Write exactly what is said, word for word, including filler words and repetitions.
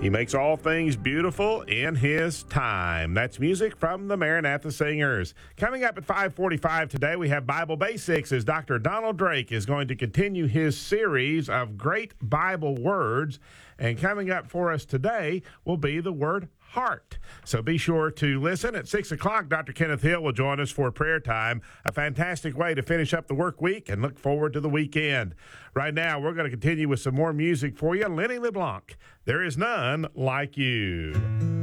He makes all things beautiful in his time. That's music from the Maranatha Singers. Coming up at five forty-five today, we have Bible Basics as Doctor Donald Drake is going to continue his series of great Bible words. And coming up for us today will be the word heart. So be sure to listen. At six o'clock, Doctor Kenneth Hill will join us for prayer time. A fantastic way to finish up the work week and look forward to the weekend. Right now, we're going to continue with some more music for you. Lenny LeBlanc, There Is None Like You.